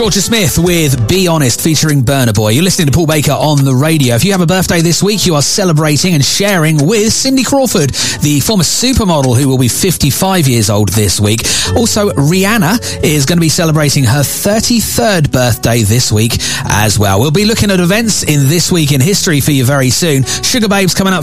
Roger Smith with Be Honest featuring Burna Boy. You're listening to Paul Baker on the radio. If you have a birthday this week, you are celebrating and sharing with Cindy Crawford, the former supermodel who will be 55 years old this week. Also, Rihanna is going to be celebrating her 33rd birthday this week as well. We'll be looking at events in This Week in History for you very soon. Sugar Babes coming up